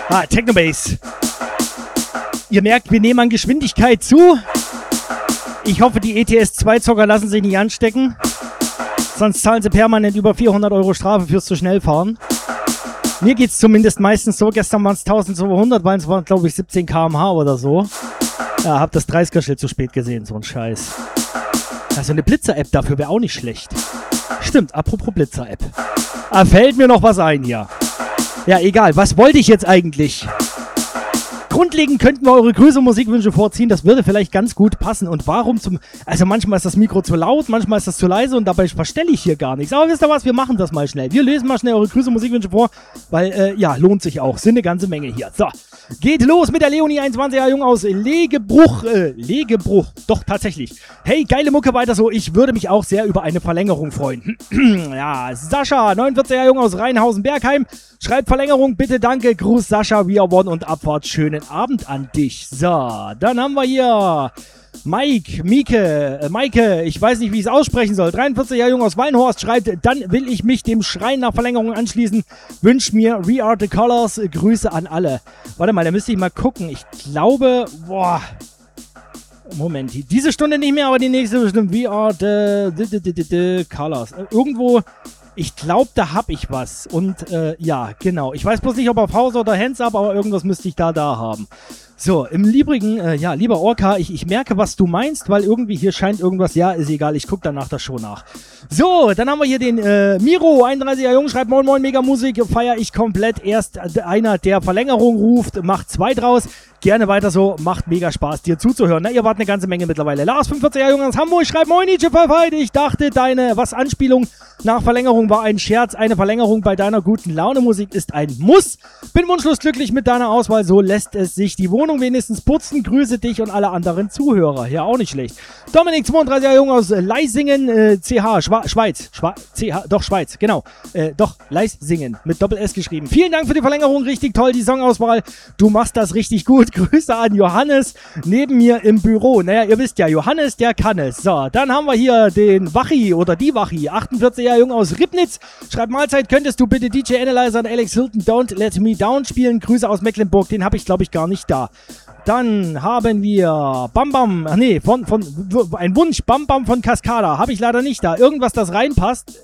Technobase. Ihr merkt, wir nehmen an Geschwindigkeit zu. Ich hoffe, die ETS-2-Zocker lassen sich nicht anstecken. Sonst zahlen sie permanent über 400 € Strafe fürs zu schnell fahren. Mir geht es zumindest meistens so. Gestern waren es 1200, weil es waren, glaube ich, 17 km/h oder so. Ja, hab das 30er-Schild zu spät gesehen, so ein Scheiß. Also eine Blitzer-App dafür wäre auch nicht schlecht. Stimmt, apropos Blitzer-App. Fällt mir noch was ein hier. Ja, egal. Was wollte ich jetzt eigentlich? Grundlegend könnten wir eure Grüße und Musikwünsche vorziehen. Das würde vielleicht ganz gut passen. Und warum zum... Also manchmal ist das Mikro zu laut, manchmal ist das zu leise und dabei verstelle ich hier gar nichts. Aber wisst ihr was? Wir machen das mal schnell. Wir lesen mal schnell eure Grüße und Musikwünsche vor, weil, ja, lohnt sich auch. Sind eine ganze Menge hier. So, geht los mit der Leonie, 21er Jung aus Legebruch. Legebruch. Doch, tatsächlich. Hey, geile Mucke, weiter so. Ich würde mich auch sehr über eine Verlängerung freuen. Ja, Sascha, 49er Jung aus Rheinhausen-Bergheim. Schreibt Verlängerung, bitte, danke. Gruß Sascha, We Are One und Abfahrt. Schönen Abend an dich. So, dann haben wir hier Maike, ich weiß nicht, wie ich es aussprechen soll. 43er Jung aus Wallenhorst schreibt, dann will ich mich dem Schreien nach Verlängerung anschließen. Wünsch mir We Are The Colors. Grüße an alle. Warte mal, da müsste ich mal gucken. Ich glaube, Moment, diese Stunde nicht mehr, aber die nächste bestimmt. We Are The Colors. Irgendwo... Ich glaube, da habe ich was. Und ja, genau. Ich weiß bloß nicht, ob auf Pause oder Hands Up, aber irgendwas müsste ich da haben. So, im Übrigen, ja, lieber Orca, ich merke, was du meinst, weil irgendwie hier scheint irgendwas, ja, ist egal, ich gucke danach das schon nach. So, dann haben wir hier den Miro, 31er Jung, schreibt Moin Moin, Mega Musik, feiere ich komplett. Erst einer, der Verlängerung ruft, macht 2 draus. Gerne weiter so, macht mega Spaß, dir zuzuhören. Na, ihr wart eine ganze Menge mittlerweile. Lars, 45er Jung aus Hamburg, schreibt Moin, Nietzsche, ich dachte, deine, Anspielung nach Verlängerung war ein Scherz. Eine Verlängerung bei deiner guten Laune-Musik ist ein Muss. Bin wunschlos glücklich mit deiner Auswahl, so lässt es sich die Wohnung wenigstens putzen. Grüße dich und alle anderen Zuhörer. Ja, auch nicht schlecht. Dominik, 32er Jung aus Leisingen, CH, Schweiz. Schweiz, genau. Doch, Leisingen, mit Doppel-S geschrieben. Vielen Dank für die Verlängerung, richtig toll, die Songauswahl. Du machst das richtig gut. Grüße an Johannes, neben mir im Büro. Naja, ihr wisst ja, Johannes, der kann es. So, dann haben wir hier den Wachi oder die Wachi, 48er Jung aus Ribnitz. Schreibt Mahlzeit, könntest du bitte DJ Analyzer und Alex Hilton Don't Let Me Down spielen? Grüße aus Mecklenburg, den habe ich, glaube ich, gar nicht da. Dann haben wir Bam Bam, ein Wunsch, Bam Bam von Cascada, habe ich leider nicht da. Irgendwas, das reinpasst.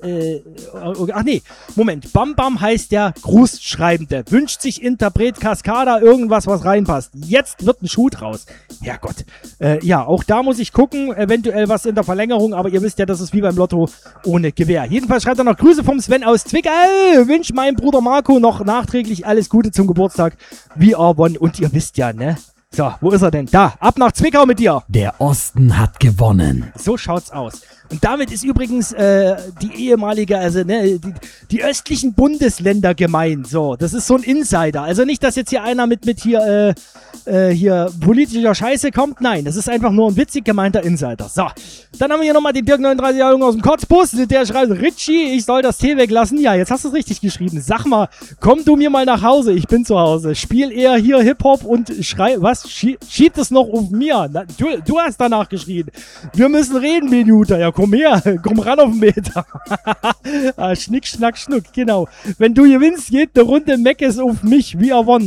Moment, Bam Bam heißt der Grußschreibende. Wünscht sich Interpret Cascada irgendwas, was reinpasst. Jetzt wird ein Schuh draus. Herrgott. Ja, auch da muss ich gucken, eventuell was in der Verlängerung, aber ihr wisst ja, das ist wie beim Lotto ohne Gewehr. Jedenfalls schreibt er noch Grüße vom Sven aus Zwickau. Wünscht meinem Bruder Marco noch nachträglich alles Gute zum Geburtstag. We Are One. Und ihr wisst ja, ne? So, wo ist er denn? Da, ab nach Zwickau mit dir. Der Osten hat gewonnen. So schaut's aus. Und damit ist übrigens die ehemalige, also ne, die östlichen Bundesländer gemeint. So, das ist so ein Insider. Also nicht, dass jetzt hier einer mit hier politischer Scheiße kommt. Nein, das ist einfach nur ein witzig gemeinter Insider. So, dann haben wir hier nochmal den Dirk 39 Jahre Jung aus dem Kotzbus. Der schreibt, Richie, ich soll das Tee weglassen. Ja, jetzt hast du es richtig geschrieben. Sag mal, komm du mir mal nach Hause. Ich bin zu Hause. Spiel eher hier Hip-Hop und schrei, was? Schiebt es noch auf mir? Na, du hast danach geschrien. Wir müssen reden, Minute. Ja, komm her. Komm ran auf den Meter. Schnick, schnack, schnuck. Genau. Wenn du gewinnst, geht eine Runde Meckes auf mich. We Are One.